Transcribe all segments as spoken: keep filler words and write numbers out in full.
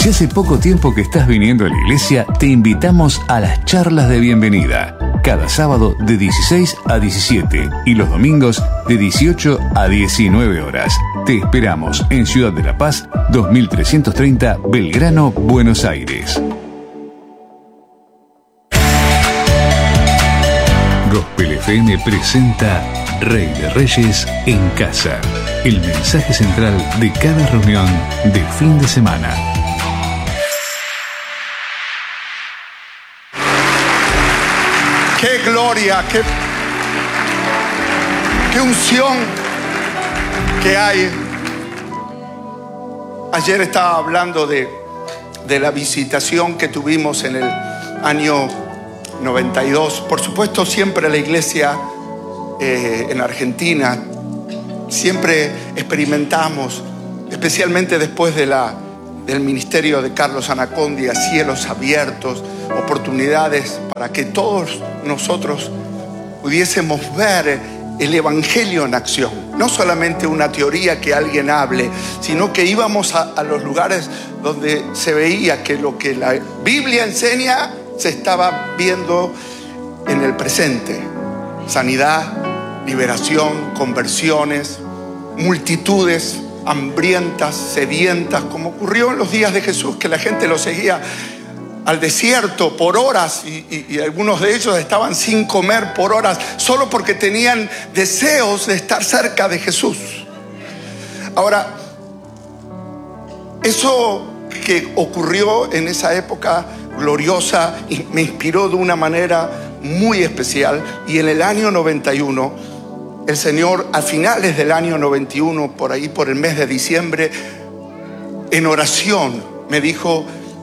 Si hace poco tiempo que estás viniendo a la iglesia, te invitamos a las charlas de bienvenida. Cada sábado de dieciséis a diecisiete y los domingos de dieciocho a diecinueve horas. Te esperamos en Ciudad de La Paz, dos mil trescientos treinta, Belgrano, Buenos Aires. Gospel F M presenta Rey de Reyes en Casa. El mensaje central de cada reunión de fin de semana. ¡Qué gloria! ¡Qué, qué unción que hay! Ayer estaba hablando de, de la visitación que tuvimos en el año noventa y dos. Por supuesto, siempre la iglesia eh, en Argentina, siempre experimentamos, especialmente después de la, del ministerio de Carlos Anacondia, cielos abiertos, oportunidades para que todos nosotros pudiésemos ver el evangelio en acción. No solamente una teoría que alguien hable, sino que íbamos a, a los lugares donde se veía que lo que la Biblia enseña se estaba viendo en el presente. Sanidad, liberación, conversiones, multitudes hambrientas, sedientas, como ocurrió en los días de Jesús, que la gente lo seguía al desierto por horas y, y, y algunos de ellos estaban sin comer por horas solo porque tenían deseos de estar cerca de Jesús. Ahora, eso que ocurrió en esa época gloriosa y me inspiró de una manera muy especial, y en el año noventa y uno el Señor, a finales del año noventa y uno, por ahí por el mes de diciembre, en oración me dijo: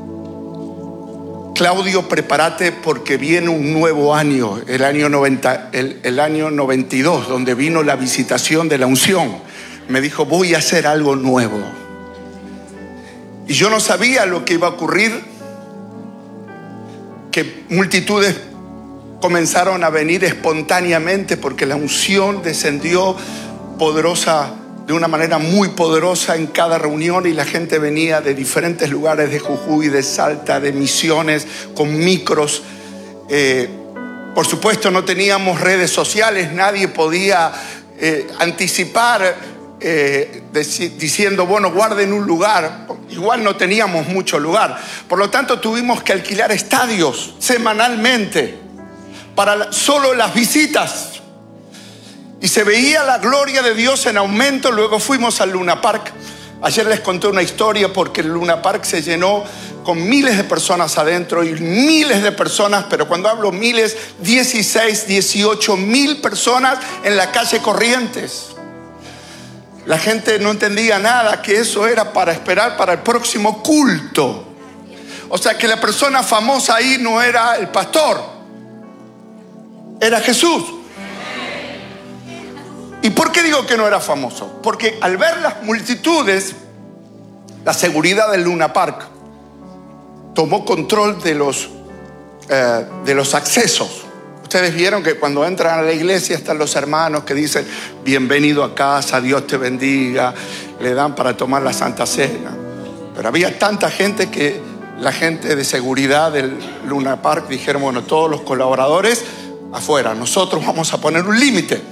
Claudio, prepárate porque viene un nuevo año, el año, noventa, el, el año noventa y dos, donde vino la visitación de la unción. Me dijo: voy a hacer algo nuevo. Y yo no sabía lo que iba a ocurrir, que multitudes comenzaron a venir espontáneamente porque la unción descendió poderosa, de una manera muy poderosa en cada reunión, y la gente venía de diferentes lugares, de Jujuy, de Salta, de Misiones, con micros. Eh, por supuesto no teníamos redes sociales, nadie podía eh, anticipar eh, deci- diciendo, bueno, guarden un lugar. Igual no teníamos mucho lugar. Por lo tanto tuvimos que alquilar estadios semanalmente para la, solo las visitas. Y se veía la gloria de Dios en aumento. Luego fuimos al Luna Park. Ayer les conté una historia porque el Luna Park se llenó con miles de personas adentro y miles de personas, pero cuando hablo miles, dieciséis, dieciocho mil personas en la calle Corrientes. La gente no entendía nada, que eso era para esperar para el próximo culto. O sea que la persona famosa ahí no era el pastor, era Jesús. ¿Y por qué digo que no era famoso? Porque al ver las multitudes, la seguridad del Luna Park tomó control de los, eh, de los accesos. Ustedes vieron que cuando entran a la iglesia están los hermanos que dicen: bienvenido a casa, Dios te bendiga, le dan para tomar la Santa Cena. Pero había tanta gente que la gente de seguridad del Luna Park dijeron: bueno, todos los colaboradores afuera, nosotros vamos a poner un límite.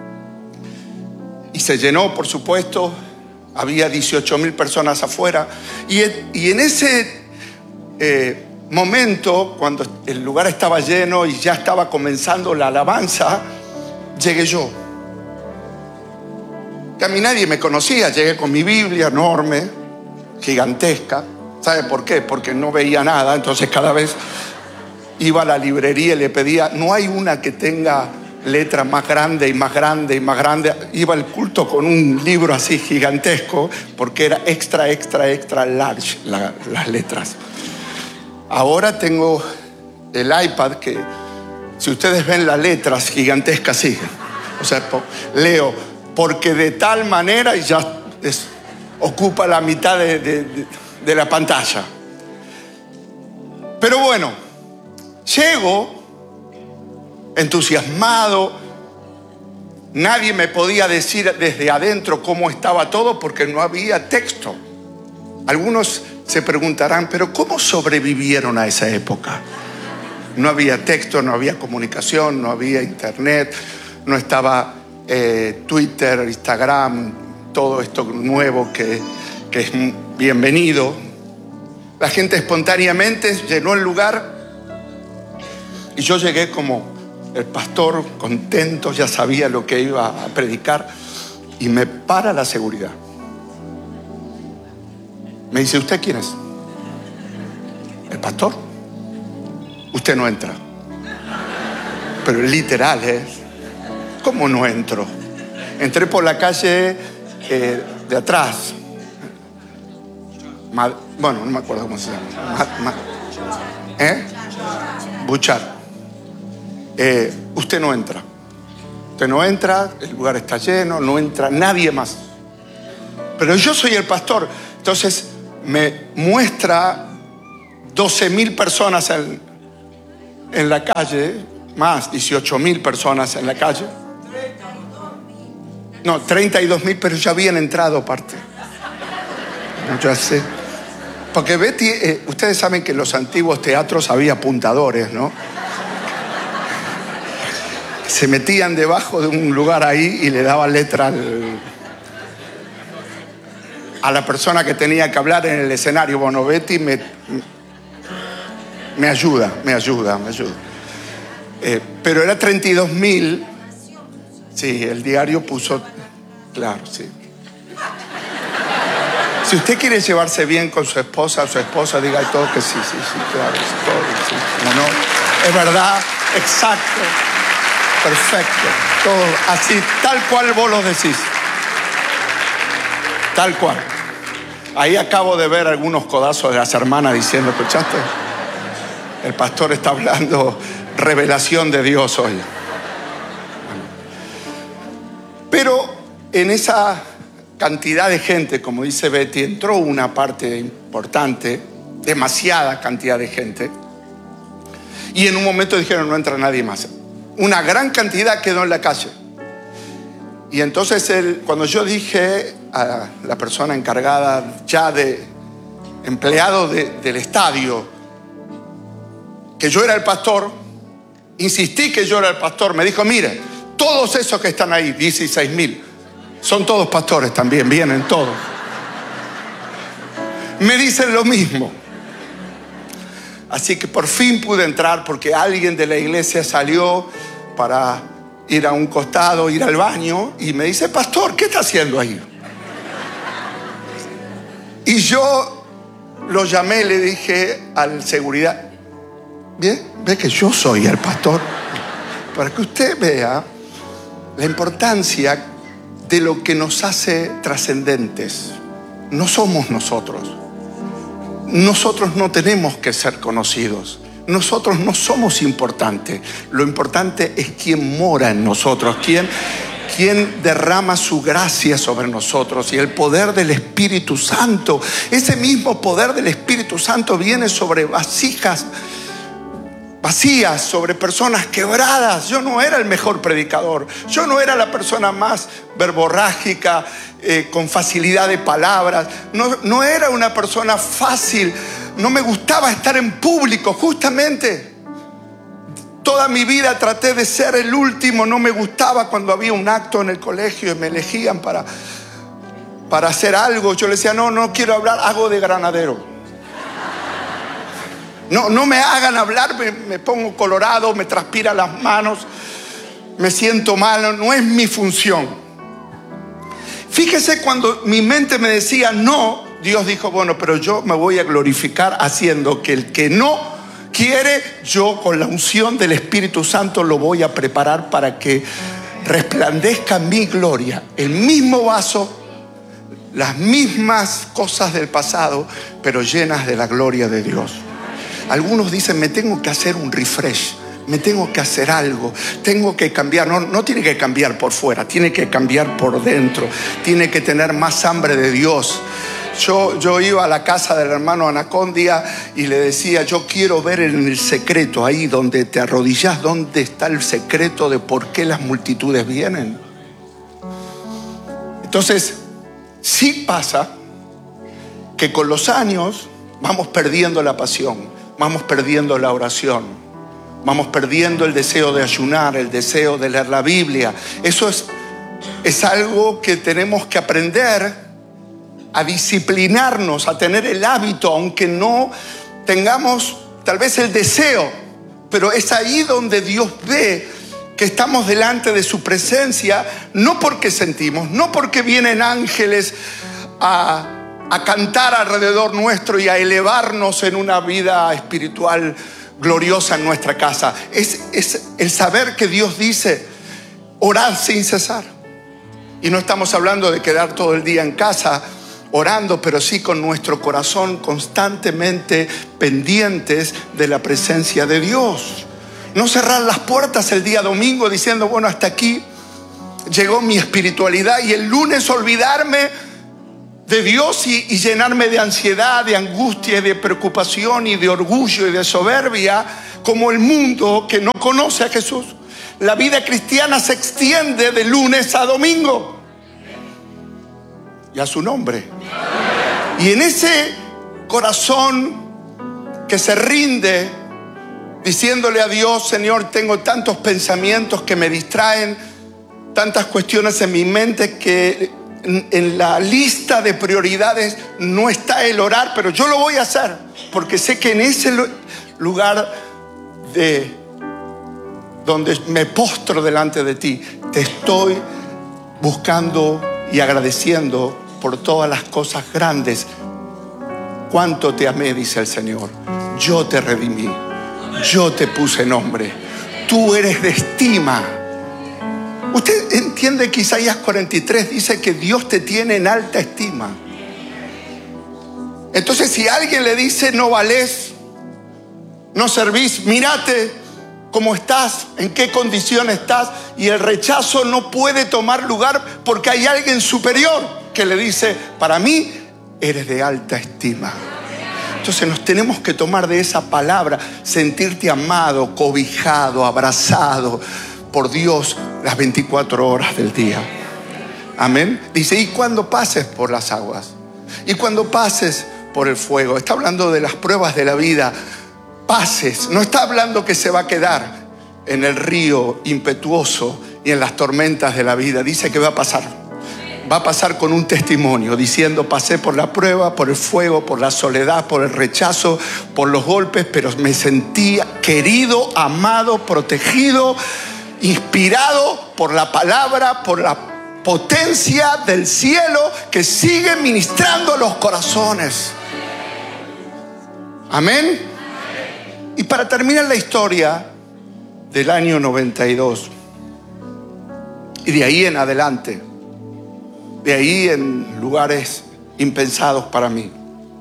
Y se llenó, por supuesto, había dieciocho mil personas afuera. Y, y en ese eh, momento, cuando el lugar estaba lleno y ya estaba comenzando la alabanza, llegué yo. Que a mí nadie me conocía, llegué con mi Biblia enorme, gigantesca. ¿Sabe por qué? Porque no veía nada, entonces cada vez iba a la librería y le pedía, no hay una que tenga letra más grande y más grande y más grande. Iba al culto con un libro así gigantesco porque era extra, extra, extra large la, las letras. Ahora tengo el iPad que, si ustedes ven las letras gigantescas, sí. O sea, leo, porque de tal manera, y ya es, ocupa la mitad de, de, de, de la pantalla. Pero bueno, llego entusiasmado. Nadie me podía decir desde adentro cómo estaba todo porque no había texto. Algunos se preguntarán, pero ¿cómo sobrevivieron a esa época? No había texto, no había comunicación, no había internet, no estaba eh, Twitter, Instagram, todo esto nuevo que, que es bienvenido. La gente espontáneamente llenó el lugar y yo llegué como el pastor, contento, ya sabía lo que iba a predicar, y me para la seguridad. Me dice, ¿usted quién es? El pastor. Usted no entra. Pero literal es, ¿cómo no entro? Entré por la calle eh, de atrás. Ma, bueno, no me acuerdo cómo se llama. Ma, ma, ¿Eh? Buchar. Eh, usted no entra. Usted no entra, el lugar está lleno, no entra nadie más. Pero yo soy el pastor. Entonces me muestra doce mil personas en, en la calle, más dieciocho mil personas en la calle. No, treinta y dos mil, pero ya habían entrado aparte. Ya sé. Porque Betty, eh, ustedes saben que en los antiguos teatros había apuntadores, ¿no? Se metían debajo de un lugar ahí y le daban letra al, a la persona que tenía que hablar en el escenario. Bueno, Betty me, me ayuda, me ayuda, me ayuda. Eh, pero era treinta y dos mil. Sí, el diario puso, claro, sí. Si usted quiere llevarse bien con su esposa, su esposa diga todo que sí, sí, sí, claro, sí, todo, sí. No, no, es verdad, exacto, perfecto, todo así, tal cual vos lo decís. Tal cual. Ahí acabo de ver algunos codazos de las hermanas diciendo, ¿escuchaste? El pastor está hablando revelación de Dios hoy. Pero en esa cantidad de gente, como dice Betty, entró una parte importante, demasiada cantidad de gente, y en un momento dijeron, no entra nadie más. Una gran cantidad quedó en la calle. Y entonces él, cuando yo dije a la persona encargada ya de empleado de, del estadio que yo era el pastor, insistí que yo era el pastor, me dijo, mire, todos esos que están ahí, dieciséis mil, son todos pastores también, vienen todos. Me dicen lo mismo. Así que por fin pude entrar porque alguien de la iglesia salió para ir a un costado, ir al baño, y me dice, pastor, ¿qué está haciendo ahí? Y yo lo llamé, le dije al seguridad, ¿bien? ¿Ve que yo soy el pastor? Para que usted vea la importancia de lo que nos hace trascendentes. No somos nosotros. Nosotros no tenemos que ser conocidos. Nosotros no somos importantes. Lo importante es quién mora en nosotros, quién, quién derrama su gracia sobre nosotros, y el poder del Espíritu Santo. Ese mismo poder del Espíritu Santo viene sobre vasijas vacías, sobre personas quebradas. Yo no era el mejor predicador, yo no era la persona más verborrágica, eh, con facilidad de palabras, no, no era una persona fácil, no me gustaba estar en público. Justamente toda mi vida traté de ser el último. No me gustaba cuando había un acto en el colegio y me elegían para, para hacer algo. Yo le decía, no, no quiero hablar, hago de granadero. No, no me hagan hablar, me, me pongo colorado, me transpiran las manos, me siento mal, no es mi función. Fíjese, cuando mi mente me decía no, Dios dijo, bueno, pero yo me voy a glorificar haciendo que el que no quiere, yo con la unción del Espíritu Santo lo voy a preparar para que resplandezca mi gloria. El mismo vaso, las mismas cosas del pasado, pero llenas de la gloria de Dios. Algunos dicen, me tengo que hacer un refresh, me tengo que hacer algo, tengo que cambiar. No, no tiene que cambiar por fuera, tiene que cambiar por dentro, tiene que tener más hambre de Dios. Yo, yo iba a la casa del hermano Anacondia y le decía, yo quiero ver en el secreto, ahí donde te arrodillas, dónde está el secreto de por qué las multitudes vienen. Entonces, sí pasa que con los años vamos perdiendo la pasión, vamos perdiendo la oración, vamos perdiendo el deseo de ayunar, el deseo de leer la Biblia. Eso es, es algo que tenemos que aprender a disciplinarnos, a tener el hábito, aunque no tengamos tal vez el deseo, pero es ahí donde Dios ve que estamos delante de su presencia, no porque sentimos, no porque vienen ángeles a, a cantar alrededor nuestro y a elevarnos en una vida espiritual gloriosa en nuestra casa. Es, es el saber que Dios dice, orad sin cesar. Y no estamos hablando de quedar todo el día en casa orando, pero sí con nuestro corazón constantemente pendientes de la presencia de Dios. No cerrar las puertas el día domingo diciendo, bueno, hasta aquí llegó mi espiritualidad, y el lunes olvidarme de Dios y, y llenarme de ansiedad, de angustia, de preocupación y de orgullo y de soberbia, como el mundo que no conoce a Jesús. La vida cristiana se extiende de lunes a domingo. Y a su nombre. Y en ese corazón que se rinde, diciéndole a Dios, Señor, tengo tantos pensamientos que me distraen, tantas cuestiones en mi mente que en, en la lista de prioridades no está el orar, pero yo lo voy a hacer, porque sé que en ese lugar de donde me postro delante de ti, te estoy buscando y agradeciendo por todas las cosas grandes. Cuánto te amé, dice el Señor. Yo te redimí, yo te puse nombre, tú eres de estima. Usted entiende que Isaías cuarenta y tres dice que Dios te tiene en alta estima. Entonces, si alguien le dice no valés, no servís, mírate cómo estás, en qué condición estás, y el rechazo no puede tomar lugar porque hay alguien superior que le dice, para mí eres de alta estima. Entonces nos tenemos que tomar de esa palabra, sentirte amado, cobijado, abrazado por Dios las veinticuatro horas del día. Amén. Dice, y cuando pases por las aguas, y cuando pases por el fuego, está hablando de las pruebas de la vida. Pases, no está hablando que se va a quedar en el río impetuoso y en las tormentas de la vida. Dice que va a pasar, va a pasar con un testimonio diciendo, pasé por la prueba, por el fuego, por la soledad, por el rechazo, por los golpes, pero me sentí querido, amado, protegido, inspirado por la palabra, por la potencia del cielo que sigue ministrando los corazones. Amén. Y para terminar la historia del año noventa y dos, y de ahí en adelante, de ahí en lugares impensados para mí,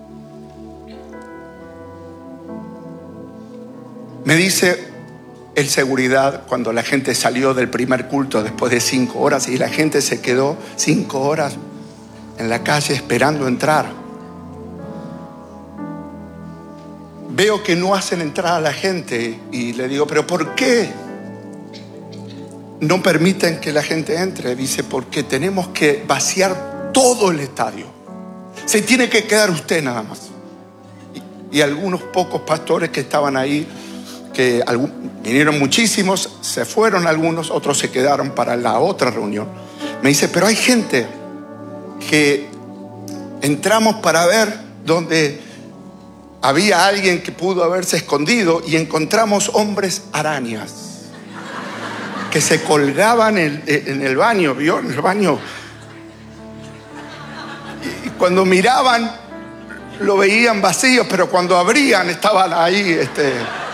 me dice el seguridad, cuando la gente salió del primer culto después de cinco horas y la gente se quedó cinco horas en la calle esperando entrar, veo que no hacen entrar a la gente y le digo, ¿pero por qué no permiten que la gente entre? Dice, porque tenemos que vaciar todo el estadio. Se tiene que quedar usted nada más. Y, y algunos pocos pastores que estaban ahí, que algún, vinieron muchísimos, se fueron algunos, otros se quedaron para la otra reunión. Me dice, pero hay gente que entramos para ver dónde había alguien que pudo haberse escondido y encontramos hombres arañas que se colgaban en, en el baño, ¿vio? En el baño. Y cuando miraban lo veían vacío, pero cuando abrían estaban ahí este,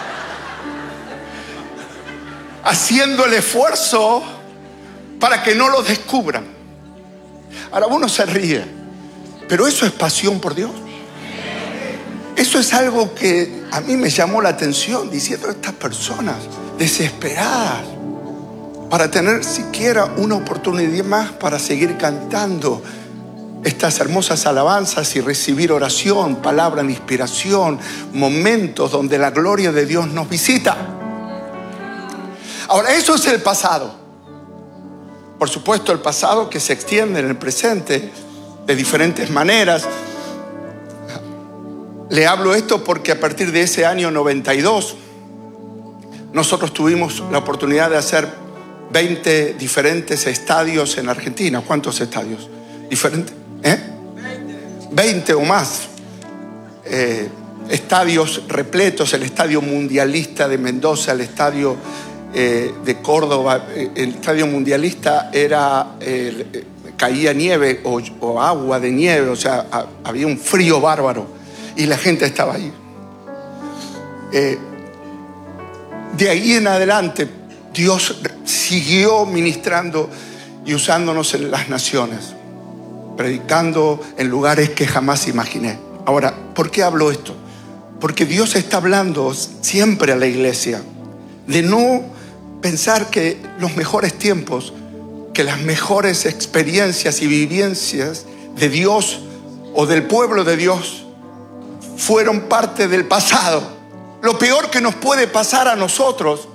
haciendo el esfuerzo para que no los descubran. Ahora uno se ríe, pero eso es pasión por Dios. Eso es algo que a mí me llamó la atención, diciendo, estas personas desesperadas para tener siquiera una oportunidad más para seguir cantando estas hermosas alabanzas y recibir oración, palabra de inspiración, momentos donde la gloria de Dios nos visita. Ahora, eso es el pasado. Por supuesto, el pasado que se extiende en el presente de diferentes maneras. Le hablo esto porque a partir de ese año noventa y dos, nosotros tuvimos la oportunidad de hacer veinte diferentes estadios en Argentina. ¿Cuántos estadios diferentes? ¿Eh? veinte o más. Eh, estadios repletos, el Estadio Mundialista de Mendoza, el Estadio eh, de Córdoba. El Estadio Mundialista era, eh, caía nieve o, o agua de nieve, o sea, a, había un frío bárbaro y la gente estaba ahí. Eh, de ahí en adelante, Dios siguió ministrando y usándonos en las naciones, predicando en lugares que jamás imaginé. Ahora, ¿por qué hablo esto? Porque Dios está hablando siempre a la iglesia de no pensar que los mejores tiempos, que las mejores experiencias y vivencias de Dios o del pueblo de Dios fueron parte del pasado. Lo peor que nos puede pasar a nosotros